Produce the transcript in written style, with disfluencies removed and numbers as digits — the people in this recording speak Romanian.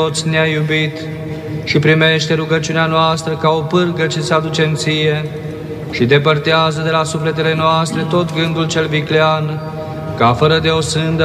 toți ne-a iubit și primește rugăciunea noastră ca o pârgă ce se aduce în Ție și depărtează de la sufletele noastre tot gândul cel viclean, ca fără de o sândă